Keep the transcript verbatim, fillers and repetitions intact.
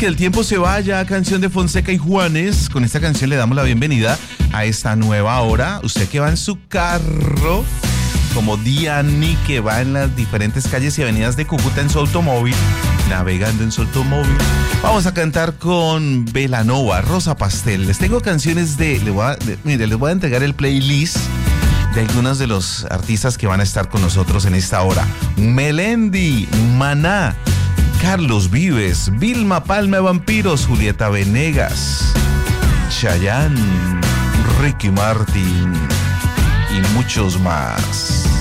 que el tiempo se vaya, canción de Fonseca y Juanes. Con esta canción le damos la bienvenida a esta nueva hora. Usted que va en su carro, como Diani, que va en las diferentes calles y avenidas de Cúcuta en su automóvil, navegando en su automóvil. Vamos a cantar con Belanova, Rosa Pastel. Les tengo canciones de, le voy a, de mire, les voy a entregar el playlist de algunos de los artistas que van a estar con nosotros en esta hora. Melendi, Maná, Carlos Vives, Vilma Palma de Vampiros, Julieta Venegas, Chayanne, Ricky Martin y muchos más.